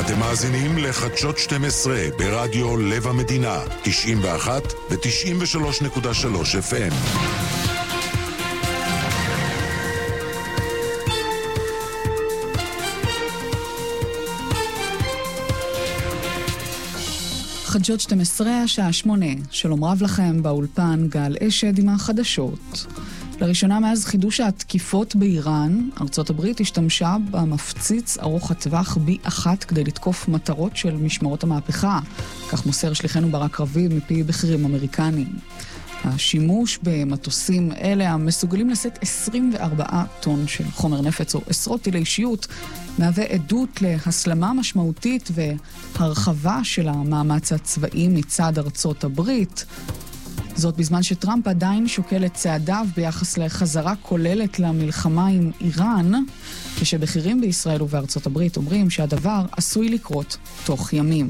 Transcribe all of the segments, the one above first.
אתם מאזינים לחדשות 12 ברדיו לב המדינה, 91 ו-93.3 FM. חדשות 12, השעה 8. שלום רב לכם, באולפן גל אשד עם החדשות. לראשונה מאז חידוש התקיפות באיראן, ארצות הברית השתמשה במפציץ ארוך הטווח B1 כדי לתקוף מטרות של משמרות המהפכה. כך מוסר שליחנו ברק רביד מפי בכירים אמריקנים. השימוש במטוסים אלה המסוגלים לשאת 24 טון של חומר נפץ או עשרות טילי אישיות מהווה עדות להסלמה משמעותית והרחבה של המאמץ הצבאי מצד ארצות הברית. זאת בזמן שטראמפ עדיין שוקל את צעדיו ביחס לחזרה כוללת למלחמה עם איראן, כשבכירים בישראל ובארצות הברית אומרים שהדבר עשוי לקרות תוך ימים.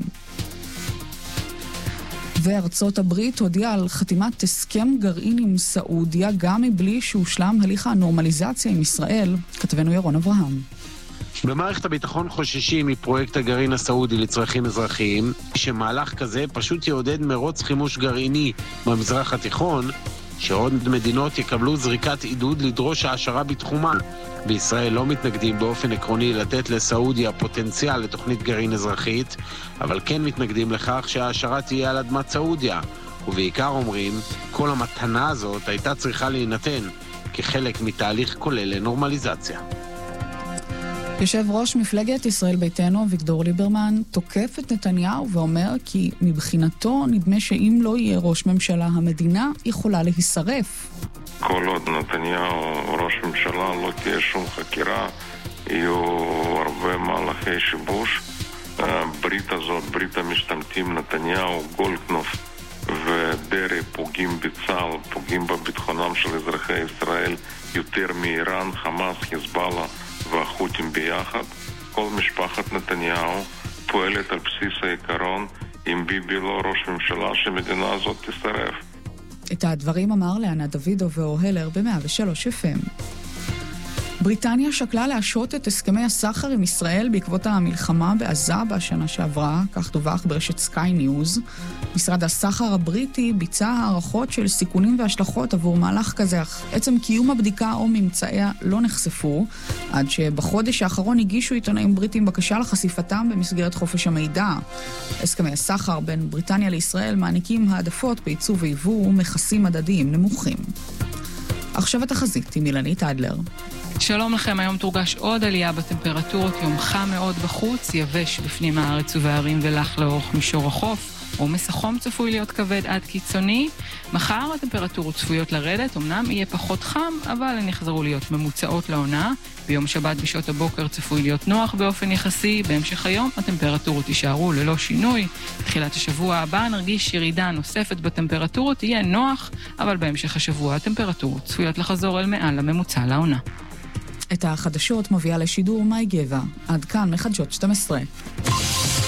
וארצות הברית הודיעה על חתימת הסכם גרעין עם סעודיה גם מבלי שהושלם הליך הנורמליזציה עם ישראל, כתבנו ירון אברהם. במערכת הביטחון חוששים מפרויקט הגרעין הסעודי לצרכים אזרחיים, שמהלך כזה פשוט יעודד מרוץ חימוש גרעיני במזרח התיכון, שעוד מדינות יקבלו זריקת עידוד לדרוש העשרה בתחומן. בישראל לא מתנגדים באופן עקרוני לתת לסעודיה פוטנציאל לתוכנית גרעין אזרחית, אבל כן מתנגדים לכך שהעשרה תהיה על אדמת סעודיה. ובעיקר אומרים, כל המתנה הזאת הייתה צריכה להינתן כחלק מתהליך כולל לנורמליזציה. יושב ראש מפלגת ישראל ביתנו, אביגדור ליברמן, תוקף את נתניהו ואומר כי מבחינתו נדמה שאם לא יהיה ראש ממשלה, המדינה יכולה להישרף. כל עוד נתניהו ראש ממשלה לא תהיה שום חקירה, יהיו הרבה מהלכי שיבוש. הברית הזאת, ברית המשתמטים, נתניהו, גולדקנופ ודרעי פוגעים בצה"ל, פוגעים בביטחונם של אזרחי ישראל יותר מאיראן, חמאס, חיזבאללה והחות'ים ביחד. כל משפחת נתניהו פועלת על בסיס העיקרון, אם ביבי לא ראש ממשלה, שהמדינה הזאת תשרף. את הדברים אמר לענת דוידוב ואוהלר ב-103 FM. בריטניה שקלה להשעות את הסכמי הסחר עם ישראל בעקבות המלחמה בעזה בשנה שעברה, כך דווח ברשת סקיי ניוז. משרד הסחר הבריטי ביצע הערכות של סיכונים והשלכות עבור מהלך כזה, אך עצם קיום הבדיקה או ממצאיה לא נחשפו, עד שבחודש האחרון הגישו עיתונאים בריטים בקשה לחשיפתם במסגרת חופש המידע. הסכמי הסחר בין בריטניה לישראל מעניקים העדפות בעיצוב ויבוא ומכסים מדדיים נמוכים. עכשיו התחזית עם אילנית אדלר. שלום לכם, היום תורגש עוד עלייה בטמפרטורות, יום חם מאוד בחוץ, יבש בפנים הארץ ובערים ולח לאורך מישור החוף. עומס החום צפוי להיות כבד עד קיצוני. מחר הטמפרטורות צפויות לרדת, אמנם יהיה פחות חם, אבל הן יחזרו להיות ממוצעות לעונה. ביום שבת בשעות הבוקר צפוי להיות נוח באופן יחסי. בהמשך היום הטמפרטורות יישארו ללא שינוי. בתחילת השבוע הבא נרגיש ירידה נוספת בטמפרטורות, יהיה נוח, אבל בהמשך השבוע הטמפרטורות צפויות לחזור אל מעל הממוצע לעונה. את החדשות מביאה לשידור מאי גבע. עד כאן לחדשות 12.